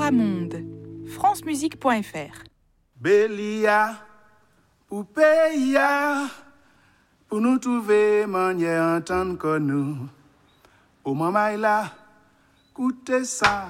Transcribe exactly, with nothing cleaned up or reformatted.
Monde. francemusique point f r. Bélia, pour payer, pour nous trouver manière entendre que nous. Au moment là, écoutez ça.